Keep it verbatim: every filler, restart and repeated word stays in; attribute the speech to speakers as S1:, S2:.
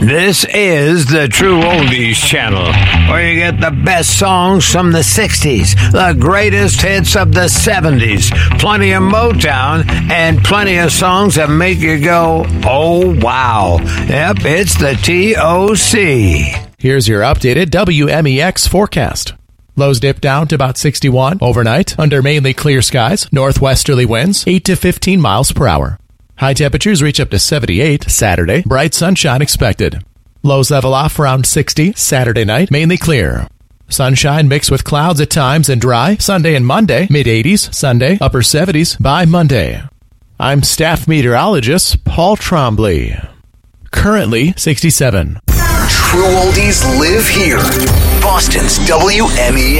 S1: This is the True Oldies channel, where you get the best songs from the sixties, the greatest hits of the seventies, plenty of Motown, and plenty of songs that make you go, oh, wow. Yep, it's the T O C.
S2: Here's your updated W M E X forecast. Lows dip down to about sixty-one overnight under mainly clear skies, northwesterly winds, eight to fifteen miles per hour. High temperatures reach up to seventy-eight Saturday, bright sunshine expected. Lows level off around sixty Saturday night, mainly clear. Sunshine mixed with clouds at times and dry, Sunday and Monday, mid-eighties, Sunday, upper seventies by Monday. I'm staff meteorologist Paul Trombley. Currently sixty-seven.
S3: True Oldies live here. Boston's W M E